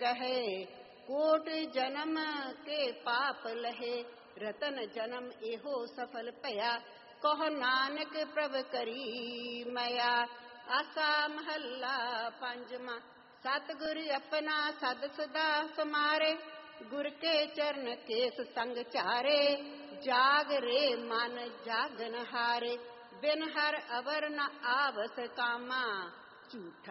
गहे। कोट जन्म के पाप लहे, रतन जन्म एहो सफल पया। कहो नानक प्रभ करी मया। आसा महला पंजवा। सतगुर अपना सद सदा समारे, गुर के चरण केस संग चारे। जाग रे मन जागन हारे, बिन हर अवर न आवस कामा। झूठा